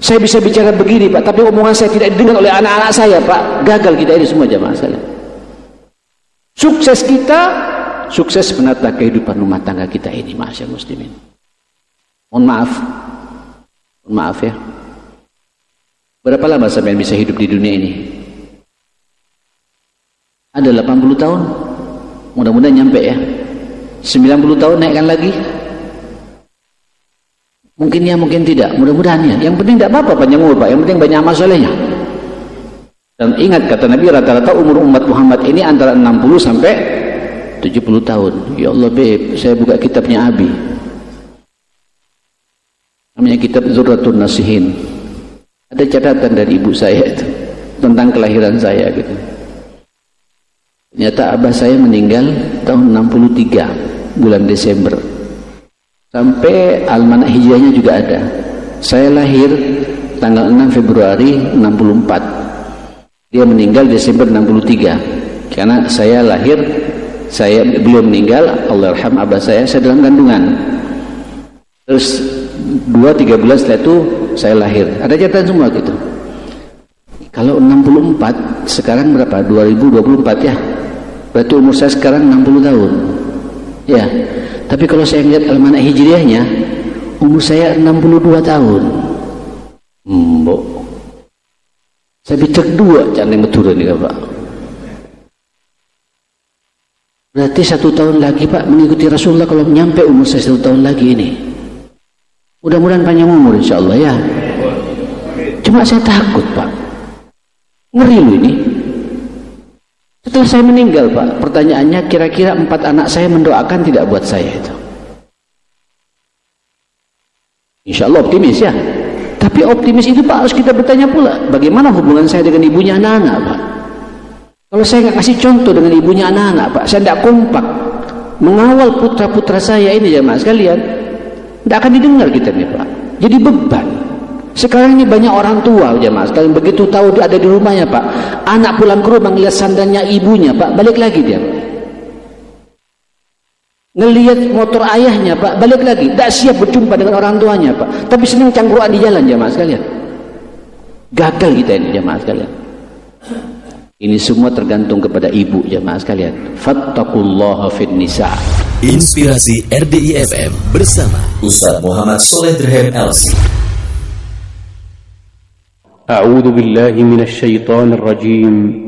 Saya bisa bicara begini Pak, tapi omongan saya tidak didengar oleh anak-anak saya Pak. Gagal kita ini semua jamaah sekalian. Sukses kita, sukses menata kehidupan rumah tangga kita ini, masyaallah muslimin. Mohon maaf ya. Berapa lama sampai bisa hidup di dunia ini? Ada 80 tahun? Mudah-mudahan nyampe ya. 90 tahun naikkan lagi? Mungkin ya, mungkin tidak. Mudah-mudahan ya. Yang penting tidak apa-apa panjang umur Pak. Yang penting banyak amal solehnya. Dan ingat kata Nabi, rata-rata umur umat Muhammad ini antara 60 sampai 70 tahun. Ya Allah Beb, saya buka kitabnya Abi. Namanya kitab Dzurratun Nasihin. Ada catatan dari ibu saya itu tentang kelahiran saya gitu. Ternyata abah saya meninggal tahun 63 bulan Desember. Sampai almanak hijriahnya juga ada. Saya lahir tanggal 6 Februari 64. Dia meninggal Desember 63. Karena saya lahir, saya belum meninggal, Allahyarham abah saya dalam kandungan. Terus 2-3 bulan setelah itu saya lahir. Ada catatan semua gitu. Kalau 64 sekarang berapa? 2024 ya. Berarti umur saya sekarang 60 tahun. Ya. Tapi kalau saya lihat almanak hijriahnya, umur saya 62 tahun. Mbok. Saya bicak 2 cantik betul nih Pak. Berarti 1 tahun lagi Pak mengikuti Rasulullah kalau nyampe umur saya 1 tahun lagi ini. Mudah-mudahan panjang umur insyaallah ya. Cuma saya takut Pak. Ngeri loh ini. Setelah saya meninggal Pak, pertanyaannya kira-kira 4 anak saya mendoakan tidak buat saya itu? Insyaallah optimis ya. Tapi optimis itu Pak harus kita bertanya pula, bagaimana hubungan saya dengan ibunya anak-anak Pak? Kalau saya nggak kasih contoh dengan ibunya anak-anak Pak, saya tidak kompak mengawal putra-putra saya ini jemaah sekalian, tidak akan didengar kita nih Pak. Jadi beban. Sekarang ini banyak orang tua jemaah sekalian, begitu tahu dia ada di rumahnya Pak, anak pulang ke rumah ngelihat sandalnya ibunya Pak, balik lagi dia Pak. Ngelihat motor ayahnya Pak, balik lagi. Tak siap berjumpa dengan orang tuanya Pak, tapi senang cangkruan di jalan jemaah sekalian. Gagal kita ini jemaah sekalian. Ini semua tergantung kepada ibu jemaah sekalian. Fattaqullaha fin nisa. Inspirasi RDI FM bersama Ustaz Muhammad Soleh Dirhem LC. A'udzu billahi minasy syaithanir rajim.